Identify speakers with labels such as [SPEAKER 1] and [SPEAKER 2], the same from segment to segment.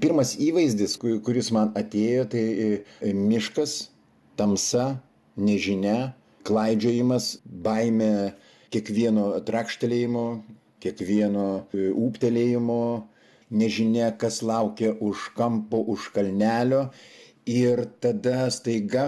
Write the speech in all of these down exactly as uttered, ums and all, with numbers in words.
[SPEAKER 1] Pirmas įvaizdis, kuris man atėjo, tai miškas, tamsa, nežinia, klaidžiojimas, baimė kiekvieno trakštelėjimo, kiekvieno ūptelėjimo, nežinia, kas laukia už kampo, už kalnelio. Ir tada staiga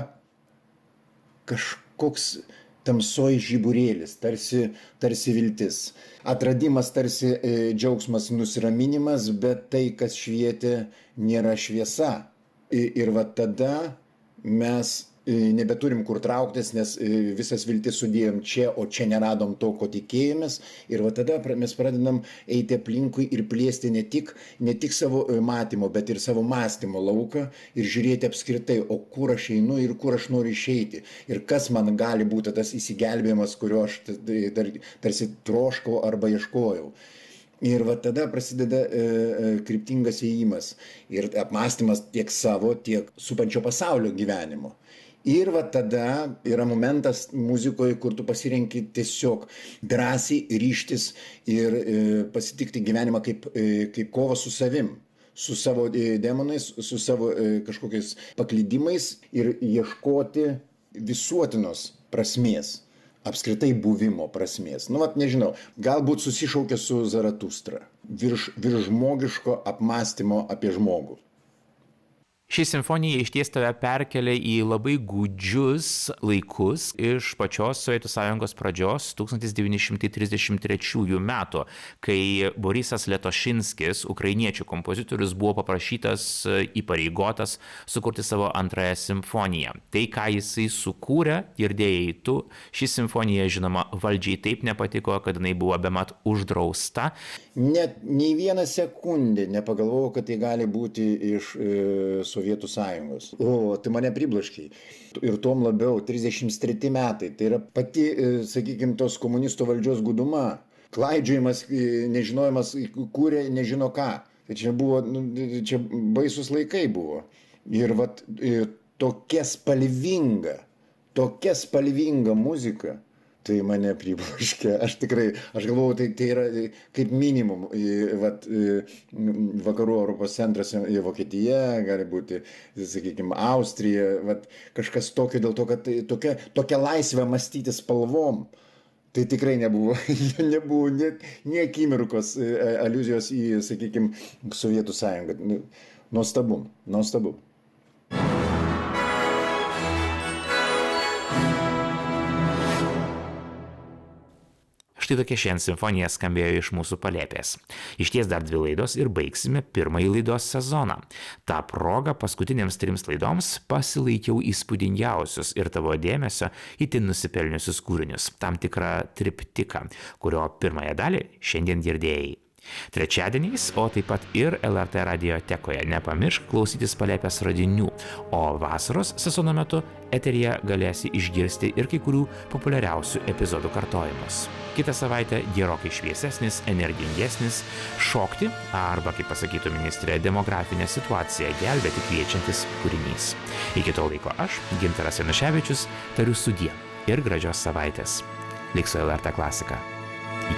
[SPEAKER 1] kažkoks tamsoj žiburėlis, tarsi, tarsi viltis. Atradimas tarsi e, džiaugsmas, nusiraminimas, bet tai, kas švietė, nėra šviesa. Ir, ir va tada mes nebeturim kur trauktis, nes visas viltis sudėjom čia, o čia neradom to, ko tikėjomės. Ir va tada mes pradedam eiti aplinkui ir plėsti ne tik, ne tik savo matymo, bet ir savo mąstymo lauką ir žiūrėti apskritai, o kur aš einu ir kur aš noriu išeiti. Ir kas man gali būti tas įsigelbėjimas, kurio aš tarsi troškau arba ieškojau. Ir va tada prasideda e, e, kryptingas ėjimas ir apmąstymas tiek savo, tiek supančio pasaulio gyvenimo. Ir va tada yra momentas muzikoje, kur tu pasirenki tiesiog drąsiai ryžtis ir e, pasitikti gyvenimą kaip, e, kaip kovą su savim, su savo e, demonais, su savo e, kažkokiais paklydimais ir ieškoti visuotinos prasmės, apskritai buvimo prasmės. Nu, vat nežinau, galbūt susišaukia su Zaratustra, virš, virš žmogiško apmąstymo apie žmogų.
[SPEAKER 2] Ši simfonija išties tave perkelia į labai gūdžius laikus iš pačios Sovietų Sąjungos pradžios tūkstantis devyni šimtai trisdešimt trečiųjų metų, kai Borisas Letošinskis, ukrainiečių kompozitorius, buvo paprašytas, įpareigotas sukurti savo antrąją simfoniją. Tai, ką jisai sukūrė, girdėjai tu, ši simfonija, žinoma, valdžiai taip nepatiko, kad jinai buvo bemat uždrausta.
[SPEAKER 1] Net nei vieną sekundę nepagalvojau, kad tai gali būti iš e, Sovietų Sąjungos. O, tai mane priblaškiai. Ir tom labiau, trisdešimt treti metai. Tai yra pati, sakykime, tos komunistų valdžios guduma. Klaidžiojimas, nežinojimas, kūrė nežino ką. Tai čia buvo, čia baisus laikai buvo. Ir vat tokia spalvinga, tokia spalvinga muzika. Tai mane pribloškė. Aš tikrai, aš galvoju, tai, tai yra kaip minimum, vat, vakarų Europos centras, Vokietija, gali būti, sakykime, Austrija, vat, kažkas tokio, dėl to, kad tai, tokia, tokia laisvė mąstyti spalvom, tai tikrai nebuvo, nebuvo nie, nie akimirkos aliuzijos į, sakykime, Sovietų Sąjungą. Nuostabu, nuostabu.
[SPEAKER 2] Štai tokia šiandien simfonija skambėjo iš mūsų palėpės. Išties dar dvi laidos ir baigsime pirmąjį laidos sezoną. Ta proga paskutinėms trims laidoms pasilaikiau įspūdingiausius ir tavo dėmesio itin nusipelniusius kūrinius, tam tikrą triptiką, kurio pirmąją dalį šiandien girdėjai. Trečiadieniais, o taip pat ir L R T radiotekoje nepamiršk klausytis palėpės radinių, o vasaros sezono metu eteryje galėsi išgirsti ir kai kurių populiariausių epizodų kartojimus. Kitą savaitę gerokai šviesesnis, energingesnis, šokti arba, kaip pasakytų ministrė, demografinę situaciją gelbėti kviečiantis kūrinys. Iki to laiko aš, Gintaras Januševičius, tariu sudie ir gražios savaitės. Lik su L R T klasika.